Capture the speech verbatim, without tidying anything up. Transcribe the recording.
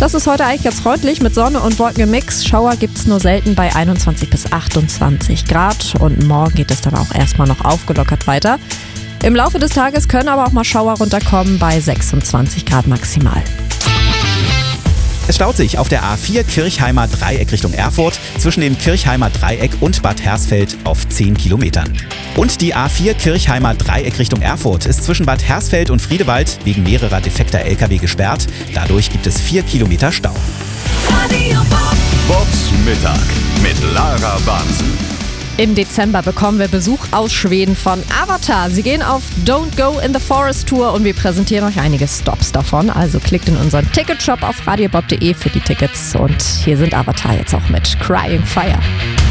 Das ist heute eigentlich ganz freundlich mit Sonne und Wolken im Mix. Schauer gibt es nur selten bei einundzwanzig bis achtundzwanzig Grad und morgen geht es dann auch erstmal noch aufgelockert weiter. Im Laufe des Tages können aber auch mal Schauer runterkommen bei sechsundzwanzig Grad maximal. Es staut sich auf der A vier Kirchheimer Dreieck Richtung Erfurt zwischen dem Kirchheimer Dreieck und Bad Hersfeld auf zehn Kilometern. Und die A vier Kirchheimer Dreieck Richtung Erfurt ist zwischen Bad Hersfeld und Friedewald wegen mehrerer defekter L K W gesperrt. Dadurch gibt es vier Kilometer Stau. Bobs Mittag mit Lara Bansen. Im Dezember bekommen wir Besuch aus Schweden von Avatar. Sie gehen auf Don't Go in the Forest Tour und wir präsentieren euch einige Stops davon. Also klickt in unseren Ticketshop auf radiobob punkt de für die Tickets. Und hier sind Avatar jetzt auch mit Crying Fire.